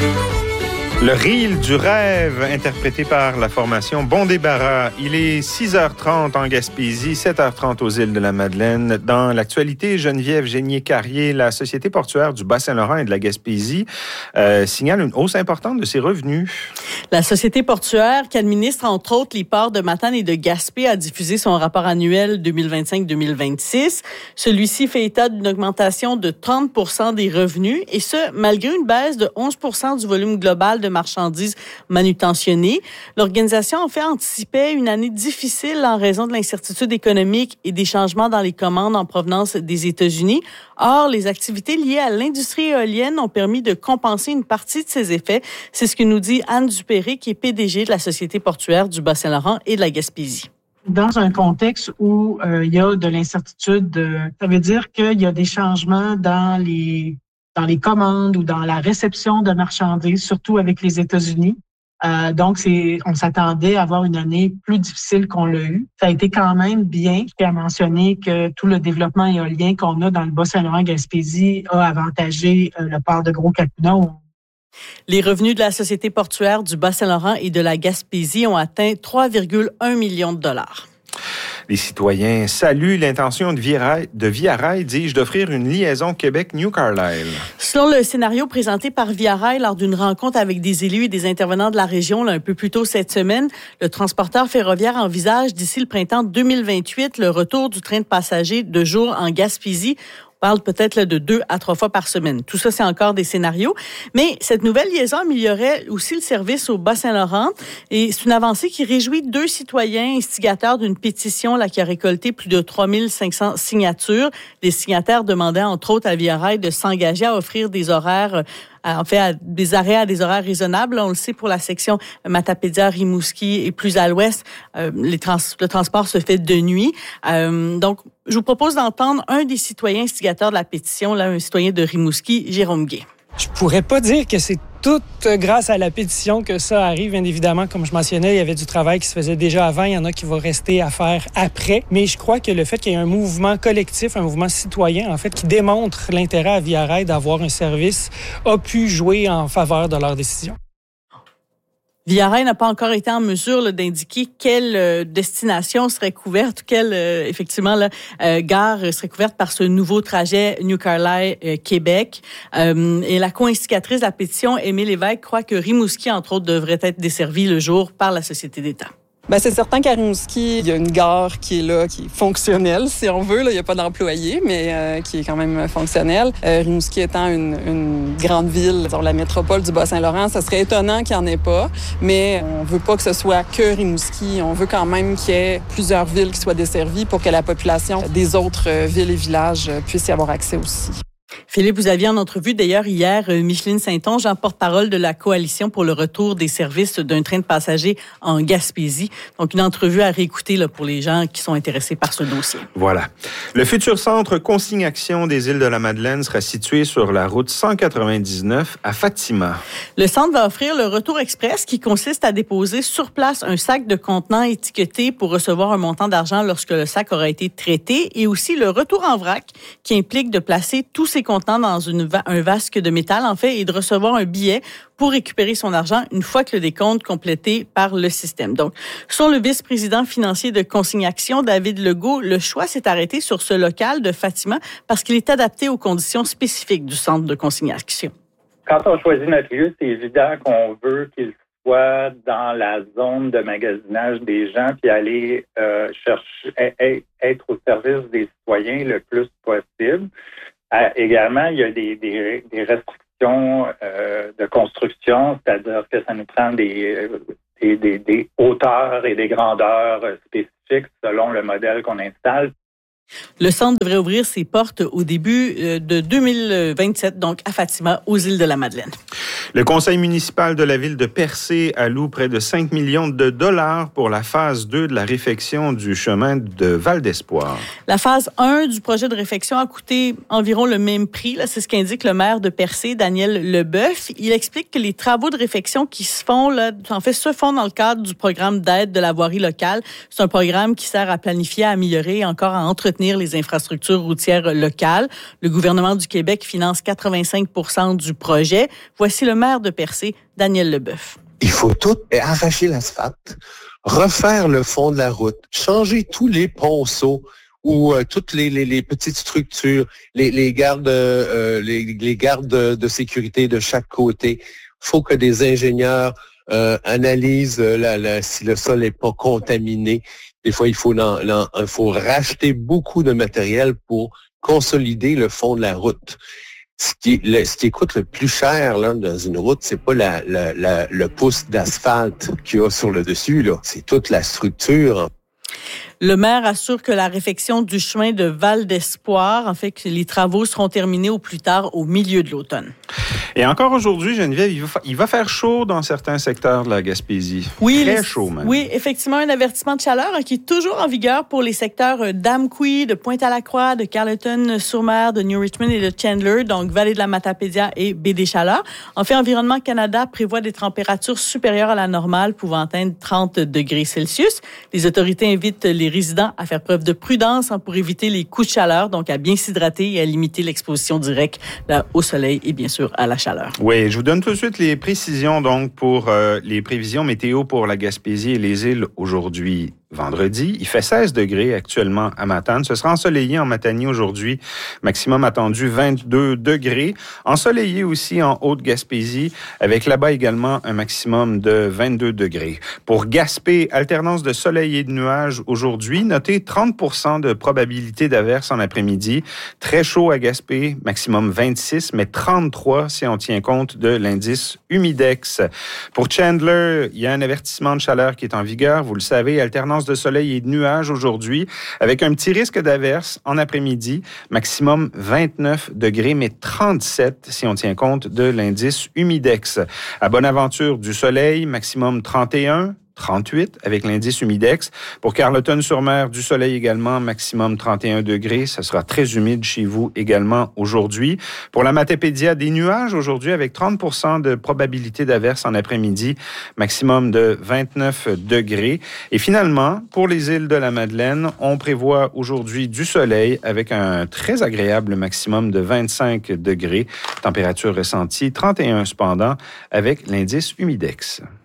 Le reel du rêve, interprété par la formation Bon Débarras. Il est 6h30 en Gaspésie, 7h30 aux îles de la Madeleine. Dans l'actualité, Geneviève Génier-Carrier, la Société portuaire du Bas-Saint-Laurent et de la Gaspésie, signale une hausse importante de ses revenus. La Société portuaire, qui administre entre autres les ports de Matane et de Gaspé, a diffusé son rapport annuel 2025-2026. Celui-ci fait état d'une augmentation de 30 % des revenus, et ce, malgré une baisse de 11 % du volume global de marchandises manutentionnées. L'organisation en fait anticipait une année difficile en raison de l'incertitude économique et des changements dans les commandes en provenance des États-Unis. Or, les activités liées à l'industrie éolienne ont permis de compenser une partie de ces effets. C'est ce que nous dit Anne Dupéré, qui est PDG de la Société portuaire du Bas-Saint-Laurent et de la Gaspésie. Dans un contexte où il y a de l'incertitude, ça veut dire qu'il y a des changements dans les commandes ou dans la réception de marchandises, surtout avec les États-Unis. Donc, on s'attendait à avoir une année plus difficile qu'on l'a eu. Ça a été quand même bien. Je tiens à mentionner que tout le développement éolien qu'on a dans le Bas-Saint-Laurent-Gaspésie a avantagé le port de Gros-Cacouna. Les revenus de la Société portuaire du Bas-Saint-Laurent et de la Gaspésie ont atteint 3,1 millions de dollars. Les citoyens saluent l'intention de Via Rail, dis-je, d'offrir une liaison Québec-New Carlisle. Selon le scénario présenté par Via Rail lors d'une rencontre avec des élus et des intervenants de la région un peu plus tôt cette semaine, le transporteur ferroviaire envisage d'ici le printemps 2028 le retour du train de passagers de jour en Gaspésie. On parle peut-être de 2 à 3 fois par semaine. Tout ça, c'est encore des scénarios. Mais cette nouvelle liaison améliorerait aussi le service au Bas-Saint-Laurent. Et c'est une avancée qui réjouit 2 citoyens instigateurs d'une pétition qui a récolté plus de 3500 signatures. Les signataires demandaient, entre autres, à Via Rail de s'engager à offrir des horaires des arrêts à des horaires raisonnables. On le sait pour la section Matapédia, Rimouski et plus à l'ouest, le transport se fait de nuit. Donc, je vous propose d'entendre un des citoyens instigateurs de la pétition, un citoyen de Rimouski, Jérôme Gay. Je pourrais pas dire que c'est tout grâce à la pétition que ça arrive. Bien évidemment, comme je mentionnais, il y avait du travail qui se faisait déjà avant. Il y en a qui vont rester à faire après. Mais je crois que le fait qu'il y ait un mouvement collectif, un mouvement citoyen, en fait, qui démontre l'intérêt à Via Rail d'avoir un service, a pu jouer en faveur de leur décision. Via Rail n'a pas encore été en mesure d'indiquer quelle destination serait couverte, quelle gare serait couverte par ce nouveau trajet New Carlisle-Québec. Et la co-instigatrice de la pétition, Émile Lévesque, croit que Rimouski, entre autres, devrait être desservi le jour par la Société d'État. Bien, c'est certain qu'à Rimouski, il y a une gare qui est là, qui est fonctionnelle, si on veut. Là, il n'y a pas d'employés, mais qui est quand même fonctionnelle. Rimouski étant une grande ville, la métropole du Bas-Saint-Laurent, ça serait étonnant qu'il n'y en ait pas. Mais on veut pas que ce soit que Rimouski. On veut quand même qu'il y ait plusieurs villes qui soient desservies pour que la population des autres villes et villages puisse y avoir accès aussi. Philippe, vous aviez en entrevue d'ailleurs hier Micheline Saint-Onge, porte-parole de la Coalition pour le retour des services d'un train de passagers en Gaspésie. Donc, une entrevue à réécouter pour les gens qui sont intéressés par ce dossier. Voilà. Le futur centre Consigne-Action des îles de la Madeleine sera situé sur la route 199 à Fatima. Le centre va offrir le retour express qui consiste à déposer sur place un sac de contenants étiqueté pour recevoir un montant d'argent lorsque le sac aura été traité, et aussi le retour en vrac qui implique de placer tous ces contenants dans un vasque de métal, et de recevoir un billet pour récupérer son argent une fois que le décompte complété par le système. Donc, selon le vice-président financier de Consigne-Action, David Legault, le choix s'est arrêté sur ce local de Fatima parce qu'il est adapté aux conditions spécifiques du centre de Consigne-Action. Quand on choisit notre lieu, c'est évident qu'on veut qu'il soit dans la zone de magasinage des gens, puis aller chercher, être au service des citoyens le plus possible. Également, il y a des restrictions de construction, c'est-à-dire que ça nous prend des hauteurs et des grandeurs spécifiques selon le modèle qu'on installe. Le centre devrait ouvrir ses portes au début de 2027, donc à Fatima, aux îles de la Madeleine. Le conseil municipal de la ville de Percé alloue près de 5 millions de dollars pour la phase 2 de la réfection du chemin de Val-d'Espoir. La phase 1 du projet de réfection a coûté environ le même prix. C'est ce qu'indique le maire de Percé, Daniel Leboeuf. Il explique que les travaux de réfection qui se font, se font dans le cadre du programme d'aide de la voirie locale. C'est un programme qui sert à planifier, à améliorer et encore à entretenir les infrastructures routières locales. Le gouvernement du Québec finance 85% du projet. Voici le maire maire de Percé, Daniel Leboeuf. Il faut tout arracher l'asphalte, refaire le fond de la route, changer tous les ponceaux ou toutes les petites structures, les gardes de sécurité de chaque côté. Faut que des ingénieurs analysent si le sol n'est pas contaminé. Des fois, il faut racheter beaucoup de matériel pour consolider le fond de la route. Ce qui coûte le plus cher là, dans une route, c'est pas le pouce d'asphalte qu'il y a sur le dessus, là. C'est toute la structure. Le maire assure que la réfection du chemin de Val d'Espoir, en fait, que les travaux seront terminés au plus tard au milieu de l'automne. Et encore aujourd'hui, Geneviève, il va faire chaud dans certains secteurs de la Gaspésie. Oui, très chaud même. Oui, effectivement, un avertissement de chaleur qui est toujours en vigueur pour les secteurs d'Amqui, de Pointe-à-la-Croix, de Carleton-sur-Mer, de New Richmond et de Chandler, donc vallée de la Matapédia et baie des Chaleurs. En fait, Environnement Canada prévoit des températures supérieures à la normale pouvant atteindre 30 degrés Celsius. Les autorités invitent les résidents à faire preuve de prudence pour éviter les coups de chaleur, donc à bien s'hydrater et à limiter l'exposition directe au soleil et bien sûr à la chaleur. Oui, je vous donne tout de suite les précisions donc pour les prévisions météo pour la Gaspésie et les îles aujourd'hui. Vendredi, il fait 16 degrés actuellement à Matane. Ce sera ensoleillé en Matanie aujourd'hui. Maximum attendu 22 degrés. Ensoleillé aussi en Haute-Gaspésie, avec là-bas également un maximum de 22 degrés. Pour Gaspé, alternance de soleil et de nuages aujourd'hui. Notez 30% de probabilité d'averse en après-midi. Très chaud à Gaspé, maximum 26, mais 33 si on tient compte de l'indice humidex. Pour Chandler, il y a un avertissement de chaleur qui est en vigueur. Vous le savez, alternance de soleil et de nuages aujourd'hui, avec un petit risque d'averse en après-midi, maximum 29 degrés, mais 37 si on tient compte de l'indice humidex. À Bonaventure, du soleil, maximum 31, 38 avec l'indice humidex. Pour Carleton-sur-Mer, du soleil également, maximum 31 degrés. Ça sera très humide chez vous également aujourd'hui. Pour la Matapédia, des nuages aujourd'hui avec 30% de probabilité d'averse en après-midi, maximum de 29 degrés. Et finalement, pour les îles de la Madeleine, on prévoit aujourd'hui du soleil avec un très agréable maximum de 25 degrés. Température ressentie 31 cependant avec l'indice humidex.